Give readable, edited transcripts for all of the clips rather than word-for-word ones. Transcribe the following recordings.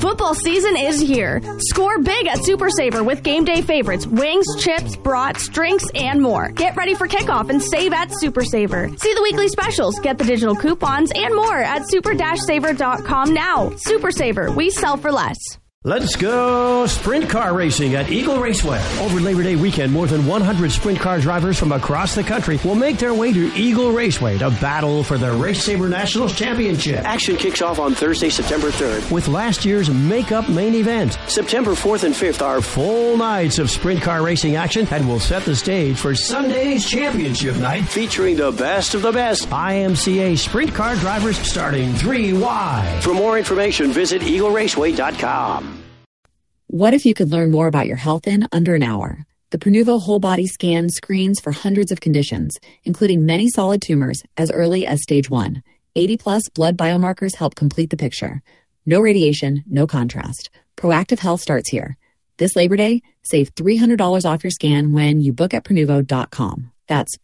Football season is here. Score big at Super Saver with game day favorites, wings, chips, brats, drinks, and more. Get ready for kickoff and save at Super Saver. See the weekly specials, get the digital coupons, and more at super-saver.com now. Super Saver, we sell for less. Let's go sprint car racing at Eagle Raceway. Over Labor Day weekend, more than 100 sprint car drivers from across the country will make their way to Eagle Raceway to battle for the Race Saver Nationals Championship. Action kicks off on Thursday, September 3rd with last year's makeup main event. September 4th and 5th are full nights of sprint car racing action and will set the stage for Sunday's championship night featuring the best of the best IMCA sprint car drivers starting 3 wide. For more information, visit EagleRaceway.com. What if you could learn more about your health in under an hour? The Prenuvo Whole Body Scan screens for hundreds of conditions, including many solid tumors as early as stage 1. 80-plus blood biomarkers help complete the picture. No radiation, no contrast. Proactive health starts here. This Labor Day, save $300 off your scan when you book at Prenuvo.com. That's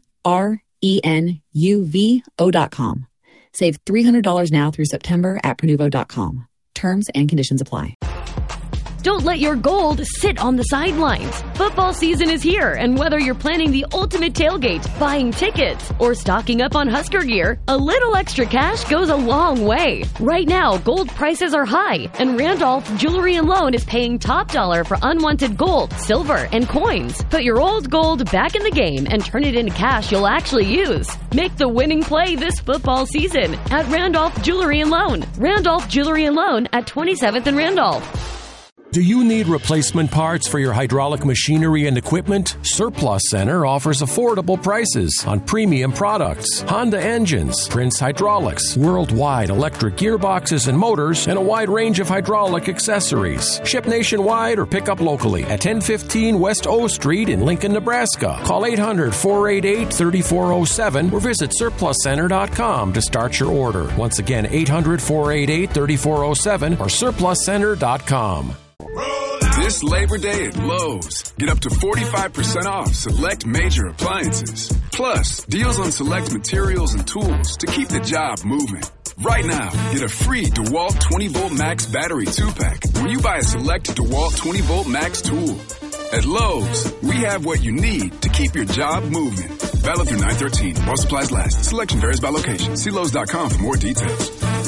Prenuvo.com. Save $300 now through September at Prenuvo.com. Terms and conditions apply. Don't let your gold sit on the sidelines. Football season is here, and whether you're planning the ultimate tailgate, buying tickets, or stocking up on Husker gear, a little extra cash goes a long way. Right now, gold prices are high, and Randolph Jewelry and Loan is paying top dollar for unwanted gold, silver, and coins. Put your old gold back in the game and turn it into cash you'll actually use. Make the winning play this football season at Randolph Jewelry and Loan. Randolph Jewelry and Loan at 27th and Randolph. Do you need replacement parts for your hydraulic machinery and equipment? Surplus Center offers affordable prices on premium products, Honda engines, Prince Hydraulics, worldwide electric gearboxes and motors, and a wide range of hydraulic accessories. Ship nationwide or pick up locally at 1015 West O Street in Lincoln, Nebraska. Call 800-488-3407 or visit surpluscenter.com to start your order. Once again, 800-488-3407 or surpluscenter.com. This Labor Day at Lowe's, get up to 45% off select major appliances. Plus, deals on select materials and tools to keep the job moving. Right now, get a free DeWalt 20-volt Max battery 2-pack when you buy a select DeWalt 20-volt Max tool. At Lowe's, we have what you need to keep your job moving. Valid through 9/13. While supplies last. Selection varies by location. See Lowe's.com for more details.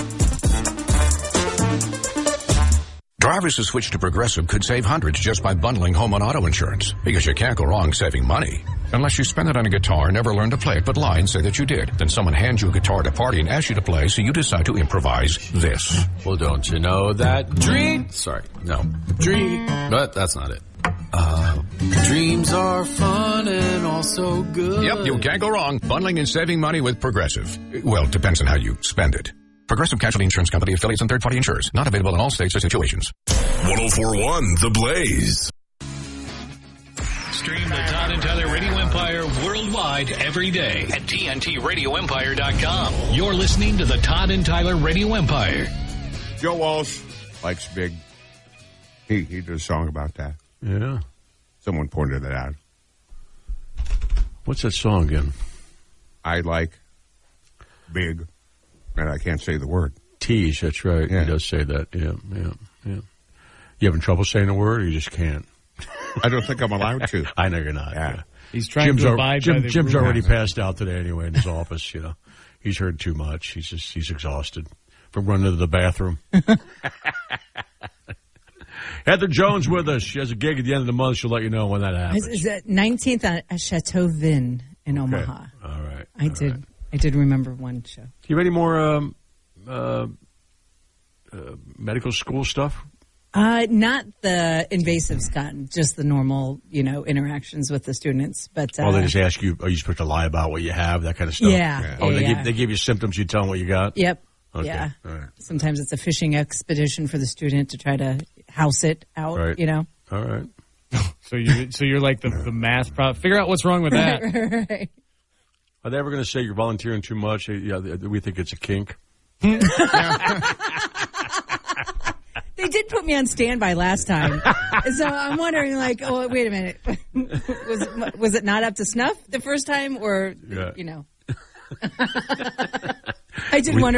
Drivers who switch to Progressive could save hundreds just by bundling home and auto insurance, because you can't go wrong saving money. Unless you spend it on a guitar, never learn to play it, but lie and say that you did. Then someone hands you a guitar at a party and asks you to play, so you decide to improvise this. Well, don't you know that dream, but that's not it. Dreams are fun and also good. Yep, you can't go wrong bundling and saving money with Progressive. Well, it depends on how you spend it. Progressive Casualty Insurance Company, affiliates, and third-party insurers. Not available in all states or situations. 104.1 The Blaze. Stream the Todd and Tyler Radio Empire worldwide every day at TNTRadioEmpire.com. You're listening to the Todd and Tyler Radio Empire. Joe Walsh likes big. He did a song about that. Yeah. Someone pointed it out. What's that song again? I like big. And I can't say the word. Tease, that's right. Yeah. He does say that. Yeah. You having trouble saying the word, or you just can't? I don't think I'm allowed to. I know you're not. Yeah. He's trying to abide by the Jim's already passed out today anyway in his office, you know. He's heard too much. He's exhausted from running to the bathroom. Heather Jones with us. She has a gig at the end of the month. She'll let you know when that happens. Is it 19th at Chateau Vin in Omaha? All right. I did remember one show. Do you have any more medical school stuff? Not the invasive, Scott, just the normal, interactions with the students. But they just ask you, are you supposed to lie about what you have, that kind of stuff? Yeah. They give you symptoms, you tell them what you got? Yep. Okay. Yeah. All right. Sometimes it's a fishing expedition for the student to try to house it out, right. All right. So you're like the math problem. Figure out what's wrong with that. Right. Are they ever going to say you're volunteering too much? Yeah, we think it's a kink. They did put me on standby last time. So I'm wondering, wait a minute. Was it not up to snuff the first time? Or, I did wonder.